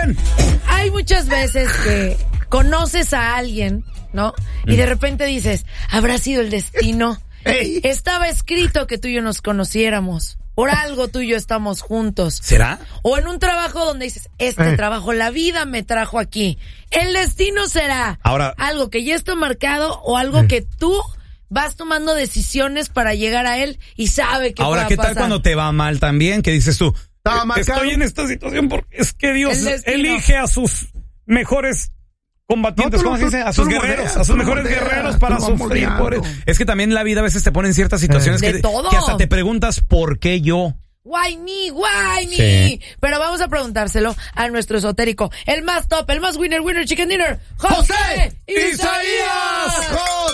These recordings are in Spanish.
bien. Hay muchas veces que conoces a alguien, ¿no? Y de repente dices, ¿habrá sido el destino? Estaba escrito que tú y yo nos conociéramos. Por algo tú y yo estamos juntos. ¿Será? O en un trabajo donde dices, trabajo, la vida me trajo aquí. El destino será algo que ya está marcado o algo que tú vas tomando decisiones para llegar a él y sabe que ahora, ¿qué tal cuando te va mal también? ¿Qué dices tú? Estoy en esta situación porque es que Dios elige a sus mejores combatientes, ¿cómo se dice? A sus guerreros, a sus mejores guerreros para sufrir por él. Es que también la vida a veces te pone en ciertas situaciones que hasta te preguntas ¿por qué yo? Why me? Sí. Pero vamos a preguntárselo a nuestro esotérico, el más top, el más winner chicken dinner, José Isaías.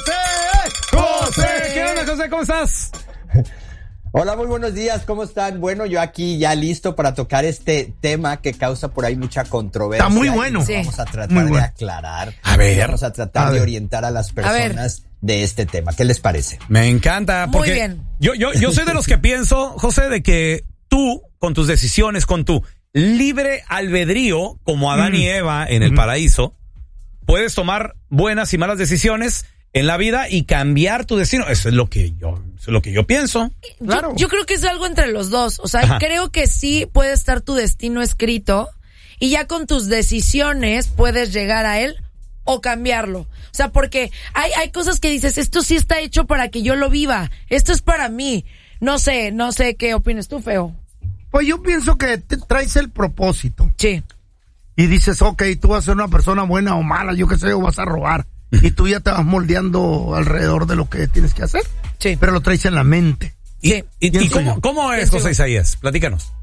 José, ¿qué onda, José? ¿Cómo estás? Hola, muy buenos días, ¿cómo están? Bueno, yo aquí ya listo para tocar este tema que causa por ahí mucha controversia. Está muy bueno. Sí. Vamos a tratar de aclarar. Vamos a tratar de orientar a las personas de este tema. ¿Qué les parece? Me encanta, porque muy bien. Yo soy de los que pienso, José, de que tú, con tus decisiones, con tu libre albedrío, como Adán y Eva en el paraíso, puedes tomar buenas y malas decisiones en la vida y cambiar tu destino. Eso es lo que yo pienso. Claro. Yo creo que es algo entre los dos. O sea, creo que sí puede estar tu destino escrito y ya con tus decisiones puedes llegar a él o cambiarlo. O sea, porque hay cosas que dices, esto sí está hecho para que yo lo viva. Esto es para mí. No sé qué opinas tú, Feo. Pues yo pienso que te traes el propósito. Sí. Y dices, tú vas a ser una persona buena o mala, yo qué sé, o vas a robar. Y tú ya te vas moldeando alrededor de lo que tienes que hacer. Sí. Pero lo traes en la mente. Sí. ¿Y cómo es, José Isaías? Platícanos.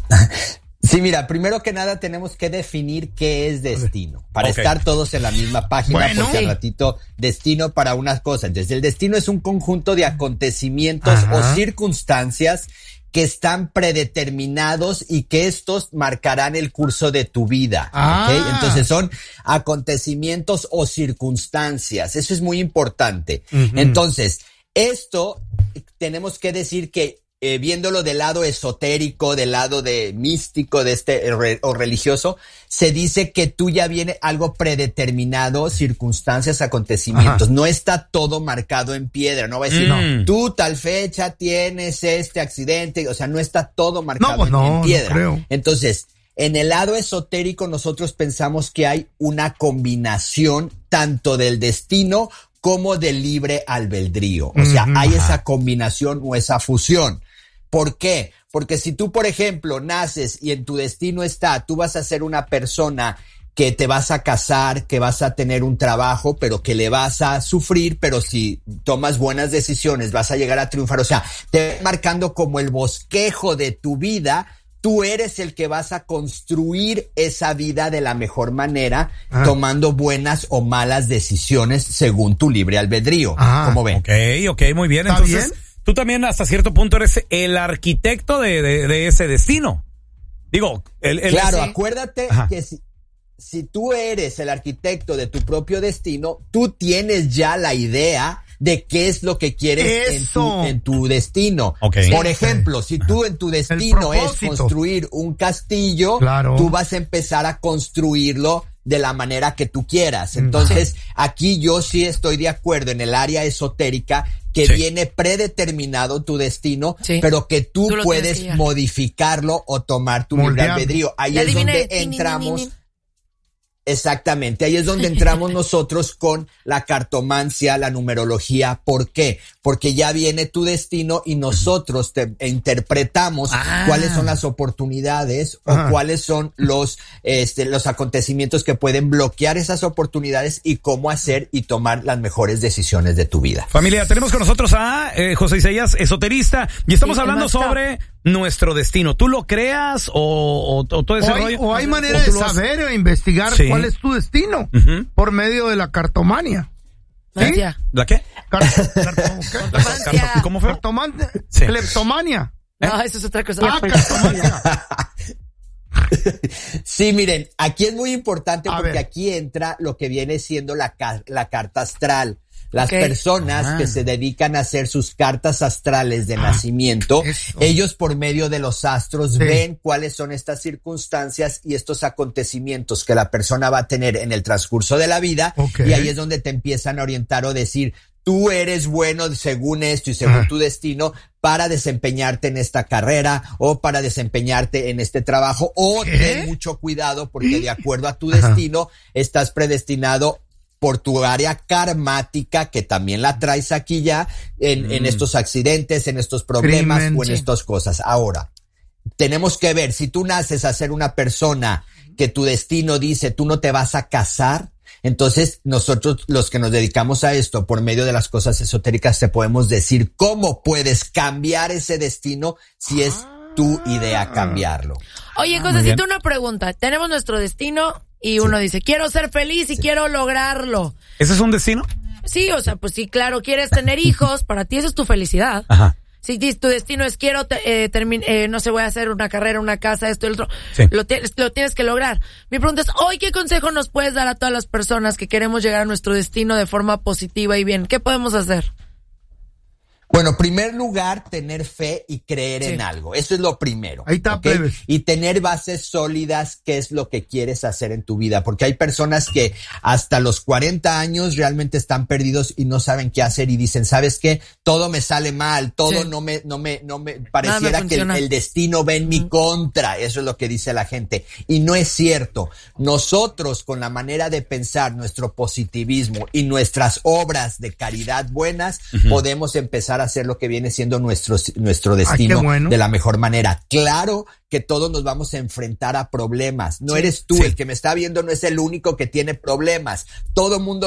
Sí, mira, primero que nada tenemos que definir qué es destino. Para estar todos en la misma página, porque al ratito, destino para unas cosas. Entonces, el destino es un conjunto de acontecimientos o circunstancias que están predeterminados y que estos marcarán el curso de tu vida. ¿Okay? Entonces son acontecimientos o circunstancias. Eso es muy importante. Entonces, esto tenemos que decir que viéndolo del lado esotérico, del lado de místico, de o religioso, se dice que tú ya viene algo predeterminado, circunstancias, acontecimientos. No está todo marcado en piedra. No va a decir, tú tal fecha tienes este accidente. O sea, no está todo marcado en piedra. No creo. Entonces, en el lado esotérico nosotros pensamos que hay una combinación tanto del destino como del libre albedrío. O sea, hay esa combinación o esa fusión. ¿Por qué? Porque si tú, por ejemplo, naces y en tu destino está, tú vas a ser una persona que te vas a casar, que vas a tener un trabajo, pero que le vas a sufrir, pero si tomas buenas decisiones vas a llegar a triunfar. O sea, te va marcando como el bosquejo de tu vida. Tú eres el que vas a construir esa vida de la mejor manera, tomando buenas o malas decisiones según tu libre albedrío. ¿Cómo ven? Ok, muy bien. Entonces, tú también hasta cierto punto eres el arquitecto de ese destino. Digo, claro, acuérdate que si tú eres el arquitecto de tu propio destino, tú tienes ya la idea de qué es lo que quieres en tu destino. Por ejemplo, si tú en tu destino es construir un castillo, tú vas a empezar a construirlo de la manera que tú quieras. Entonces, aquí yo sí estoy de acuerdo en el área esotérica que viene predeterminado tu destino, pero que tú puedes modificarlo o tomar tu libre albedrío. Ahí es donde entramos. Exactamente, ahí es donde entramos nosotros con la cartomancia, la numerología. ¿Por qué? Porque ya viene tu destino y nosotros te interpretamos cuáles son las oportunidades o cuáles son los acontecimientos que pueden bloquear esas oportunidades y cómo hacer y tomar las mejores decisiones de tu vida. Familia, tenemos con nosotros a José Isaías, esoterista, y estamos hablando sobre nuestro destino. ¿Tú lo creas o todo ese rollo? O hay manera de saber o investigar cuál es tu destino por medio de la cartomania. ¿Sí? ¿La qué? ¿Cómo fue? Cleptomania. No, eso es otra cosa. Cartomania. Sí, miren, aquí es muy importante porque aquí entra lo que viene siendo la carta astral. Las personas que se dedican a hacer sus cartas astrales de nacimiento, ellos por medio de los astros ven cuáles son estas circunstancias y estos acontecimientos que la persona va a tener en el transcurso de la vida, y ahí es donde te empiezan a orientar o decir, tú eres bueno según esto y según tu destino para desempeñarte en esta carrera o para desempeñarte en este trabajo, o ten mucho cuidado porque de acuerdo a tu destino estás predestinado por tu área karmática, que también la traes aquí ya, en estos accidentes, en estos problemas o en estas cosas. Ahora, tenemos que ver, si tú naces a ser una persona que tu destino dice, tú no te vas a casar, entonces nosotros los que nos dedicamos a esto por medio de las cosas esotéricas te podemos decir cómo puedes cambiar ese destino si es tu idea cambiarlo. Oye, Josecito, una pregunta. Tenemos nuestro destino y uno dice, quiero ser feliz y quiero lograrlo. ¿Ese es un destino? Sí, o sea, pues sí, claro, quieres tener hijos, para ti eso es tu felicidad. Si tu destino es quiero no sé, voy a hacer una carrera, una casa, esto y lo otro, lo tienes que lograr. Mi pregunta es, hoy, ¿qué consejo nos puedes dar a todas las personas que queremos llegar a nuestro destino de forma positiva y bien? ¿Qué podemos hacer? Bueno, en primer lugar, tener fe y creer en algo. Eso es lo primero. Ahí está, ¿okay? Y tener bases sólidas, qué es lo que quieres hacer en tu vida. Porque hay personas que hasta los 40 años realmente están perdidos y no saben qué hacer y dicen, ¿sabes qué? Todo me sale mal, todo no me pareciera que el destino va en mi contra. Eso es lo que dice la gente. Y no es cierto. Nosotros, con la manera de pensar, nuestro positivismo y nuestras obras de caridad buenas, podemos empezar a hacer lo que viene siendo nuestro destino de la mejor manera. Claro que todos nos vamos a enfrentar a problemas. No eres tú, el que me está viendo no es el único que tiene problemas. Todo mundo